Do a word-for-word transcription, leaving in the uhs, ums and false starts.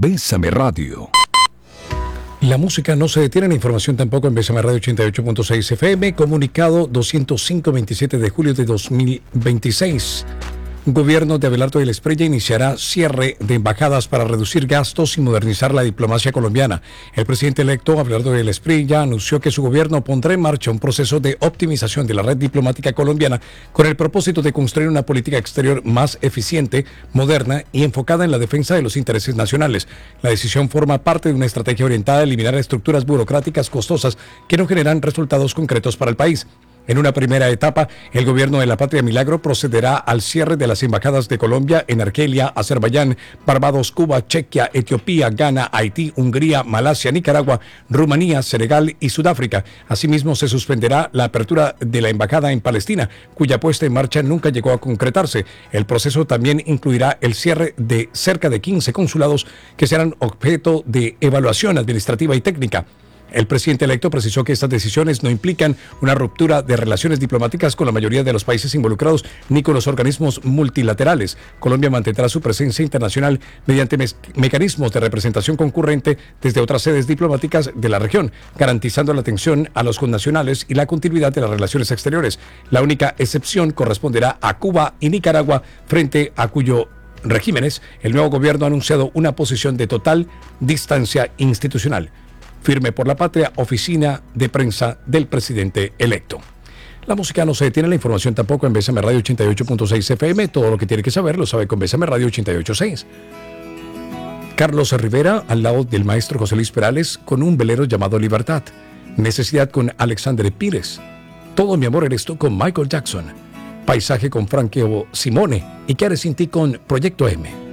Bésame Radio. La música no se detiene, la información tampoco en Bésame Radio ochenta y ocho punto seis F M. Comunicado doscientos cinco, veintisiete de julio de dos mil veintiséis. Gobierno de Abelardo del Espriella iniciará cierre de embajadas para reducir gastos y modernizar la diplomacia colombiana. El presidente electo, Abelardo del Espriella, anunció que su gobierno pondrá en marcha un proceso de optimización de la red diplomática colombiana con el propósito de construir una política exterior más eficiente, moderna y enfocada en la defensa de los intereses nacionales. La decisión forma parte de una estrategia orientada a eliminar estructuras burocráticas costosas que no generan resultados concretos para el país. En una primera etapa, el gobierno de la Patria Milagro procederá al cierre de las embajadas de Colombia en Argelia, Azerbaiyán, Barbados, Cuba, Chequia, Etiopía, Ghana, Haití, Hungría, Malasia, Nicaragua, Rumanía, Senegal y Sudáfrica. Asimismo, se suspenderá la apertura de la embajada en Palestina, cuya puesta en marcha nunca llegó a concretarse. El proceso también incluirá el cierre de cerca de quince consulados que serán objeto de evaluación administrativa y técnica. El presidente electo precisó que estas decisiones no implican una ruptura de relaciones diplomáticas con la mayoría de los países involucrados ni con los organismos multilaterales. Colombia mantendrá su presencia internacional mediante me- mecanismos de representación concurrente desde otras sedes diplomáticas de la región, garantizando la atención a los connacionales y la continuidad de las relaciones exteriores. La única excepción corresponderá a Cuba y Nicaragua, frente a cuyo regímenes el nuevo gobierno ha anunciado una posición de total distancia institucional. Firme por la Patria, oficina de prensa del presidente electo. La música no se detiene, la información tampoco en Bésame Radio ochenta y ocho punto seis F M. Todo lo que tiene que saber lo sabe con Bésame Radio ochenta y ocho punto seis. Carlos Rivera, al lado del maestro José Luis Perales, con un velero llamado Libertad. Necesidad con Alexandre Pires. Todo mi amor eres tú con Michael Jackson. Paisaje con Franco Simone. Y ¿Qué haré sin ti con Proyecto M?